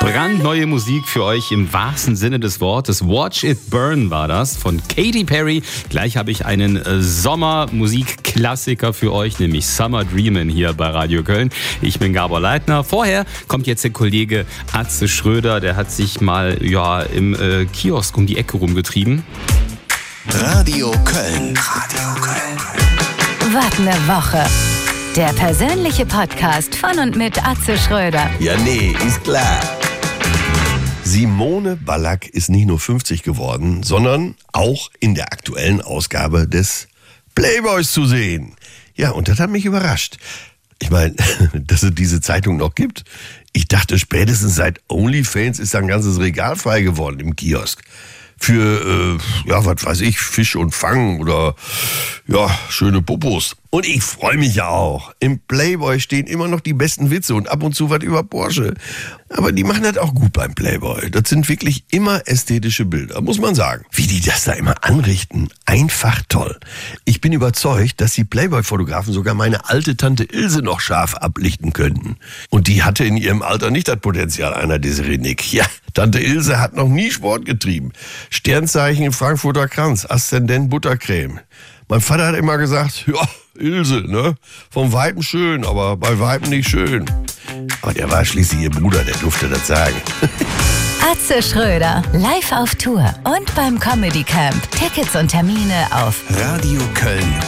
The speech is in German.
Brandneue Musik für euch im wahrsten Sinne des Wortes. Watch It Burn war das von Katy Perry. Gleich habe ich einen Sommermusikklassiker für euch, nämlich Summer Dreamin' hier bei Radio Köln. Ich bin Gabor Leitner. Vorher kommt jetzt der Kollege Atze Schröder. Der hat sich mal im Kiosk um die Ecke rumgetrieben. Radio Köln. Radio Köln. Was ne Woche. Der persönliche Podcast von und mit Atze Schröder. Ja, nee, ist klar. Simone Ballack ist nicht nur 50 geworden, sondern auch in der aktuellen Ausgabe des Playboys zu sehen. Ja, und das hat mich überrascht. Ich meine, dass es diese Zeitung noch gibt. Ich dachte, spätestens seit OnlyFans ist ein ganzes Regal frei geworden im Kiosk. Für, was weiß ich, Fisch und Fang oder, schöne Popos. Und ich freue mich ja auch. Im Playboy stehen immer noch die besten Witze und ab und zu was über Porsche. Aber die machen das auch gut beim Playboy. Das sind wirklich immer ästhetische Bilder, muss man sagen. Wie die das da immer anrichten, einfach toll. Ich bin überzeugt, dass die Playboy-Fotografen sogar meine alte Tante Ilse noch scharf ablichten könnten. Und die hatte in ihrem Alter nicht das Potenzial einer Desiree Nick. Ja, Tante Ilse hat noch nie Sport getrieben. Sternzeichen Frankfurter Kranz, Aszendent Buttercreme. Mein Vater hat immer gesagt, Ilse, ne? Vom Weiben schön, aber bei Weiben nicht schön. Aber der war schließlich ihr Bruder, der durfte das sagen. Atze Schröder, live auf Tour und beim Comedy Camp. Tickets und Termine auf Radio Köln.